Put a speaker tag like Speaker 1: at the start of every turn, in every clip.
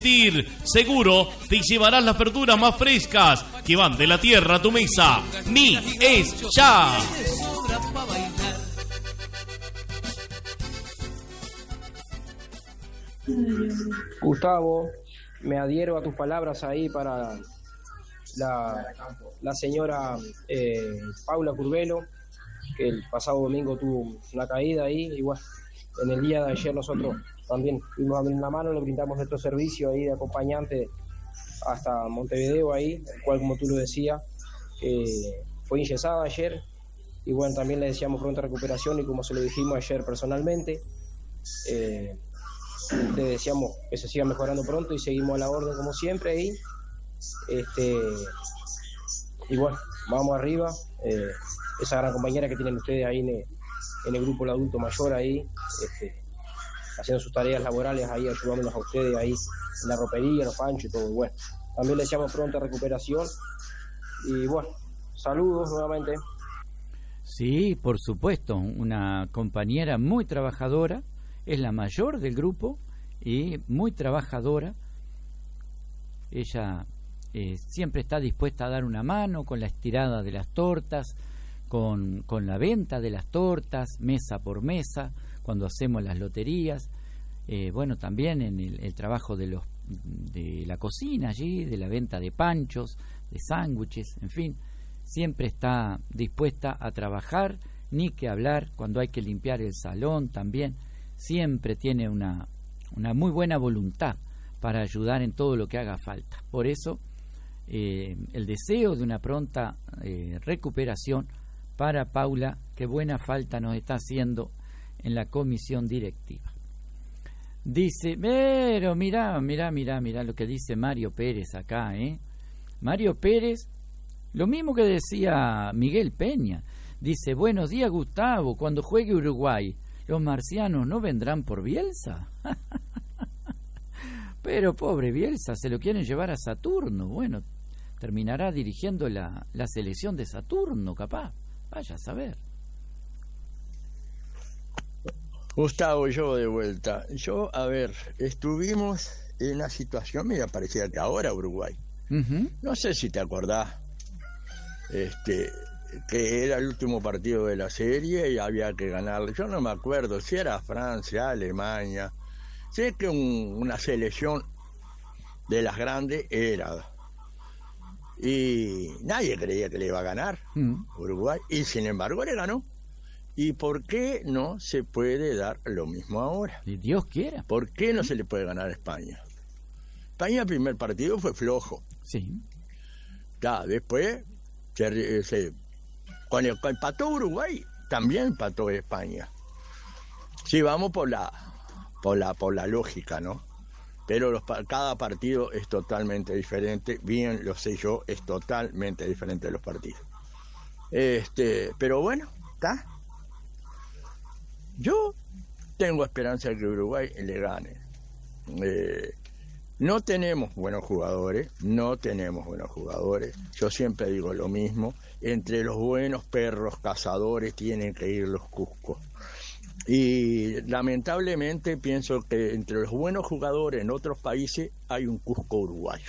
Speaker 1: existir. Seguro te llevarás las verduras más frescas que van de la tierra a tu mesa. Mi es ya.
Speaker 2: Gustavo, me adhiero a tus palabras ahí para la señora Paula Curvelo, que el pasado domingo tuvo una caída ahí. Igual, en el día de ayer nosotros también fuimos a darle una mano, le brindamos nuestro servicio ahí de acompañante hasta Montevideo ahí, el cual, como tú lo decías, fue enyesada ayer. Y bueno, también le deseamos pronta recuperación, y como se lo dijimos ayer personalmente, le deseamos que se siga mejorando pronto, y seguimos a la orden como siempre ahí. Y bueno, vamos arriba. Esa gran compañera que tienen ustedes ahí en el grupo del adulto mayor ahí, haciendo sus tareas laborales ahí, ayudándonos a ustedes ahí en la ropería, los panchos y todo. Bueno, también le deseamos pronta recuperación, y bueno, saludos nuevamente.
Speaker 3: Sí, por supuesto, una compañera muy trabajadora, es la mayor del grupo y muy trabajadora. Ella siempre está dispuesta a dar una mano con la estirada de las tortas, con la venta de las tortas, mesa por mesa, cuando hacemos las loterías. Bueno, también en el trabajo de la cocina allí, de la venta de panchos, de sándwiches, en fin, siempre está dispuesta a trabajar, ni que hablar. Cuando hay que limpiar el salón también, siempre tiene una muy buena voluntad para ayudar en todo lo que haga falta. Por eso, el deseo de una pronta recuperación para Paula, que buena falta nos está haciendo en la comisión directiva. Dice, pero mirá lo que dice Mario Pérez acá, Mario Pérez, lo mismo que decía Miguel Peña. Dice, buenos días Gustavo, cuando juegue Uruguay, ¿los marcianos no vendrán por Bielsa? Pero pobre Bielsa, se lo quieren llevar a Saturno. Bueno, terminará dirigiendo la selección de Saturno, capaz. Vaya a saber.
Speaker 4: Gustavo, yo de vuelta. A ver, estuvimos en una situación medio parecida que ahora Uruguay. Uh-huh. No sé si te acordás, que era el último partido de la serie y había que ganarle. Yo no me acuerdo si era Francia, Alemania. Sé que una selección de las grandes era. Y nadie creía que le iba a ganar Uruguay, y sin embargo le ganó. ¿Y por qué no se puede dar lo mismo ahora?
Speaker 3: Si Dios quiera.
Speaker 4: ¿Por qué no se le puede ganar a España? España, el primer partido fue flojo.
Speaker 3: Sí.
Speaker 4: Ya, después cuando empató Uruguay, también empató España. Sí, vamos por la lógica, ¿no? Pero cada partido es totalmente diferente. Bien, lo sé yo, es totalmente diferente de los partidos. Pero bueno, está. Yo tengo esperanza de que Uruguay le gane. No tenemos buenos jugadores. Yo siempre digo lo mismo. Entre los buenos perros cazadores tienen que ir los cuscos. Y lamentablemente pienso que entre los buenos jugadores en otros países hay un Cusco uruguayo.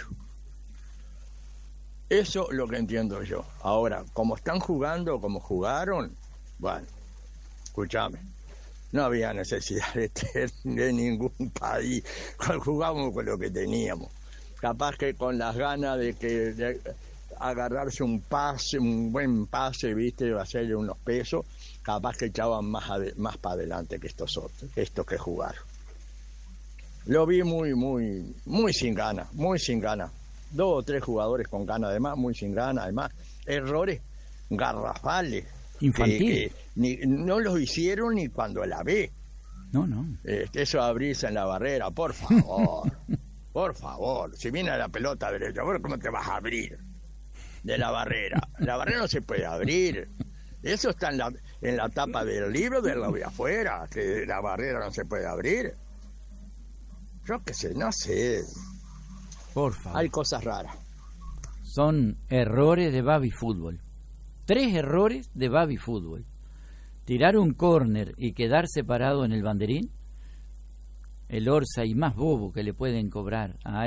Speaker 4: Eso es lo que entiendo yo. Ahora, como están jugando, como jugaron, bueno, escúchame, no había necesidad de ningún país. Jugamos con lo que teníamos. Capaz que con las ganas de agarrarse un buen pase, viste, hacerle unos pesos, capaz que echaban más para adelante que estos que jugaron. Lo vi muy sin ganas, 2 o 3 jugadores con ganas, además, muy sin ganas, además, errores garrafales.
Speaker 3: Infantil.
Speaker 4: No los hicieron ni cuando la ve.
Speaker 3: No.
Speaker 4: Eso de abrirse en la barrera, por favor. Por favor, si viene la pelota derecha, ¿cómo te vas a abrir de la barrera? La barrera no se puede abrir. Eso está en la tapa del libro de lo de afuera, que la barrera no se puede abrir. Yo qué sé, no sé.
Speaker 3: Por favor.
Speaker 4: Hay cosas raras.
Speaker 3: Son errores de Baby Fútbol. 3 errores de Baby Fútbol. Tirar un córner y quedar separado en el banderín, el Orsay más bobo que le pueden cobrar a